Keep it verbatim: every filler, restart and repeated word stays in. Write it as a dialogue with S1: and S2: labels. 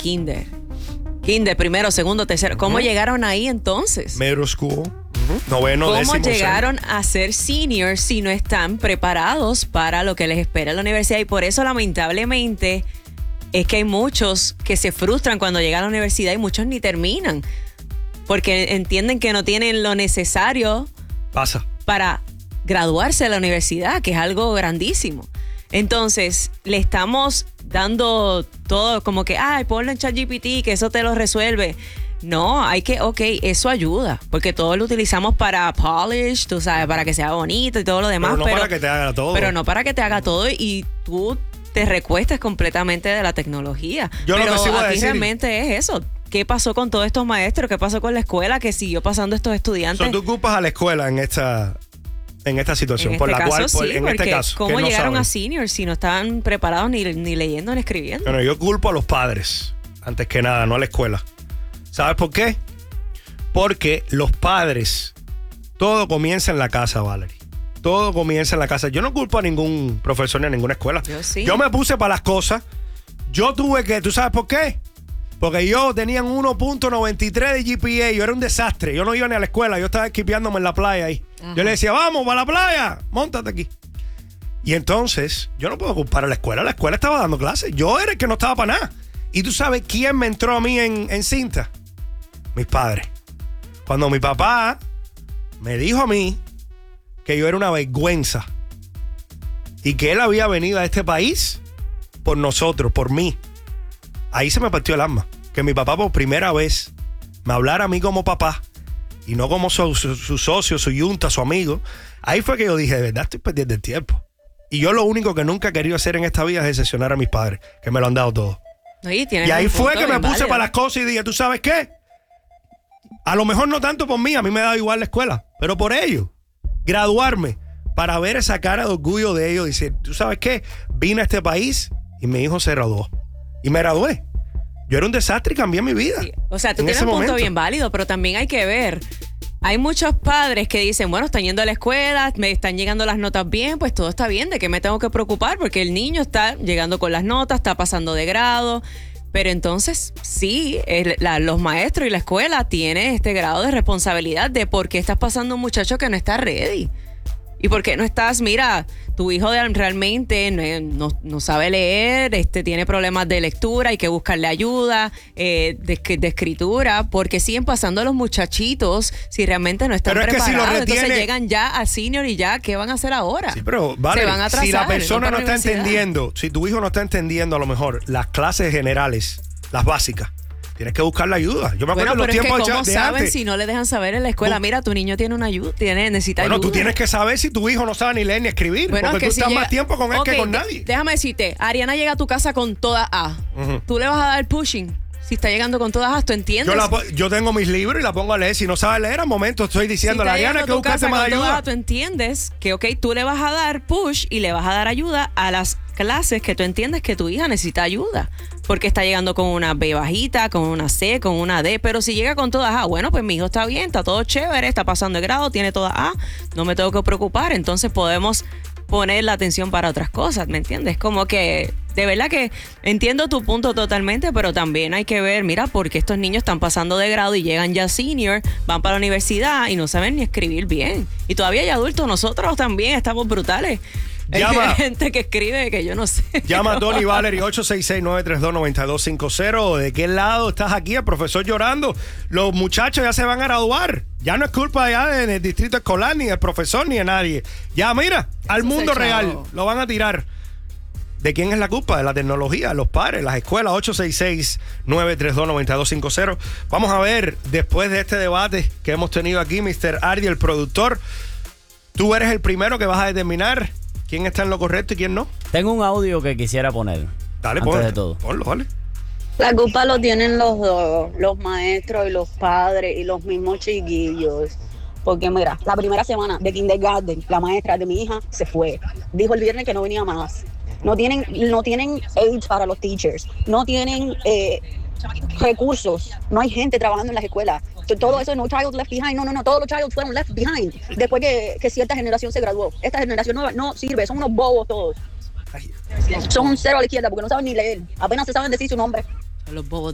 S1: kinder. Kinder, primero, segundo, tercero. ¿Cómo uh-huh. llegaron ahí entonces?
S2: Middle school. Uh-huh. Noveno,
S1: ¿Cómo
S2: décimo,
S1: llegaron
S2: seis?
S1: a ser seniors si no están preparados para lo que les espera en la universidad? Y por eso, lamentablemente, es que hay muchos que se frustran cuando llegan a la universidad y muchos ni terminan. Porque entienden que no tienen lo necesario
S2: Pasa.
S1: para graduarse de la universidad, que es algo grandísimo. Entonces, le estamos dando todo como que, ay, ponlo en ChatGPT, que eso te lo resuelve. No, hay que, ok, eso ayuda, porque todos lo utilizamos para polish, tú sabes, para que sea bonito y todo lo demás.
S2: Pero no
S1: pero,
S2: para que te haga todo.
S1: Pero no para que te haga todo y tú te recuestes completamente de la tecnología.
S2: Yo
S1: pero
S2: lo que sí voy a
S1: aquí
S2: decir,
S1: realmente es eso. ¿Qué pasó con todos estos maestros? ¿Qué pasó con la escuela que siguió pasando estos estudiantes?
S2: So, tú culpas a la escuela en esta... En esta situación,
S1: en
S2: por
S1: este
S2: la
S1: caso,
S2: cual, por,
S1: sí,
S2: en este caso.
S1: ¿cómo
S2: no
S1: llegaron
S2: saben.
S1: a seniors si no estaban preparados ni, ni leyendo ni escribiendo?
S2: Bueno, yo culpo a los padres, antes que nada, no a la escuela. ¿Sabes por qué? Porque los padres, todo comienza en la casa, Valerie. Todo comienza en la casa. Yo no culpo a ningún profesor ni a ninguna escuela.
S1: Yo sí.
S2: Yo me puse para las cosas. Yo tuve que, ¿tú sabes por qué? Porque yo tenía un uno punto noventa y tres de G P A, yo era un desastre. Yo no iba ni a la escuela, yo estaba esquipeándome en la playa ahí. Ajá. Yo le decía, vamos, para la playa, móntate aquí. Y entonces, yo no puedo culpar a la escuela, la escuela estaba dando clases. Yo era el que no estaba para nada. ¿Y tú sabes quién me entró a mí en, en cinta? Mis padres. Cuando mi papá me dijo a mí que yo era una vergüenza y que él había venido a este país por nosotros, por mí. Ahí se me partió el alma. Que mi papá por primera vez me hablara a mí como papá y no como su, su, su socio, su yunta, su amigo. Ahí fue que yo dije, de verdad estoy perdiendo el tiempo. Y yo lo único que nunca he querido hacer en esta vida es decepcionar a mis padres, que me lo han dado todo.
S1: Oye,
S2: y ahí fue que me puse válido. Para las cosas y dije, ¿tú sabes qué? A lo mejor no tanto por mí, a mí me da igual la escuela, pero por ellos. Graduarme para ver esa cara de orgullo de ellos. Decir, ¿tú sabes qué? Vine a este país y mi hijo se graduó. Y me gradué. Yo era un desastre y cambié mi vida.
S1: Sí. O sea, tú tienes un punto momento. bien válido, pero también hay que ver. Hay muchos padres que dicen, bueno, están yendo a la escuela, me están llegando las notas bien, pues todo está bien, ¿de qué me tengo que preocupar? Porque el niño está llegando con las notas, está pasando de grado. Pero entonces, sí, el, la, los maestros y la escuela tienen este grado de responsabilidad de por qué estás pasando un muchacho que no está ready. ¿Y por qué no estás? Mira, tu hijo realmente no, no, no sabe leer, este, tiene problemas de lectura, hay que buscarle ayuda, eh, de, de escritura, porque siguen pasando los muchachitos si realmente no están
S2: pero
S1: preparados.
S2: Es que si lo retiene...
S1: Entonces llegan ya a senior y ya, ¿qué van a hacer ahora?
S2: Sí, pero vale,
S1: se van a atrasar,
S2: si la persona no está
S1: universidad.
S2: entendiendo, si tu hijo no está entendiendo a lo mejor las clases generales, las básicas, tienes que buscar la ayuda. Yo me acuerdo
S1: bueno,
S2: de los tiempos
S1: es que ¿cómo
S2: de
S1: saben
S2: antes?
S1: Si no le dejan saber en la escuela? Mira, tu niño tiene una ayuda, tiene, necesita
S2: bueno,
S1: ayuda.
S2: Bueno, tú tienes que saber si tu hijo no sabe ni leer ni escribir.
S1: Bueno,
S2: porque
S1: es que
S2: tú
S1: si
S2: estás
S1: llega...
S2: más tiempo con él
S1: okay,
S2: que con nadie.
S1: Déjame decirte, Ariana llega a tu casa con toda A. Uh-huh. Tú le vas a dar pushing. Si está llegando con todas A, ¿tú entiendes?
S2: Yo, la, yo tengo mis libros y la pongo a leer. Si no sabe leer, al momento estoy diciendo a si Ariana que buscaste más ayuda.
S1: A, tú entiendes que, ok, tú le vas a dar push y le vas a dar ayuda a las clases que tú entiendes que tu hija necesita ayuda. Porque está llegando con una B bajita, con una C, con una D. Pero si llega con todas A, bueno, pues mi hijo está bien, está todo chévere, está pasando de grado, tiene todas A, no me tengo que preocupar. Entonces podemos poner la atención para otras cosas, ¿me entiendes? Como que, de verdad que entiendo tu punto totalmente, pero también hay que ver, mira, porque estos niños están pasando de grado y llegan ya senior, van para la universidad y no saben ni escribir bien. Y todavía hay adultos, nosotros también estamos brutales.
S2: Llama,
S1: hay gente que escribe que yo no sé.
S2: Llama a Tony Valerie ocho seis seis, nueve tres dos, nueve dos cinco cero. ¿De qué lado estás aquí? El profesor llorando. Los muchachos ya se van a graduar. Ya no es culpa ya del distrito escolar, ni del profesor, ni de nadie. Ya, mira, al
S1: Eso
S2: mundo
S1: se
S2: real
S1: chavo.
S2: lo van a tirar. ¿De quién es la culpa? De la tecnología, los padres, las escuelas. Ocho seis seis, nueve tres dos, nueve dos cinco cero. Vamos a ver, después de este debate que hemos tenido aquí, mister Ardi, el productor, tú eres el primero que vas a determinar quién está en lo correcto y quién no.
S3: Tengo un audio que quisiera poner.
S2: Dale,
S3: antes
S2: ponlo,
S3: de todo.
S2: ponlo, vale.
S4: La culpa lo tienen los dos, los maestros y los padres y los mismos chiquillos. Porque mira, la primera semana de kindergarten, la maestra de mi hija se fue. Dijo el viernes que no venía más. No tienen, no tienen aids para los teachers. No tienen eh, recursos. No hay gente trabajando en las escuelas. Todo eso, no child left behind. No, no, no. Todos los child fueron left behind. Después que, que cierta generación se graduó. Esta generación nueva no sirve. Son unos bobos todos. Son un cero a la izquierda porque no saben ni leer. Apenas se saben decir su nombre.
S1: Los bobos